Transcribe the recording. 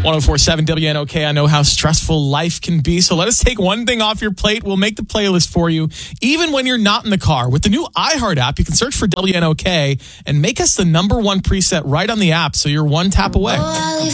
1047 WNOK. I know how stressful life can be, so let us take one thing off your plate. We'll make the playlist for you, even when you're not in the car. With the new iHeart app, you can search for WNOK and make us the number one preset right on the app, so you're one tap away.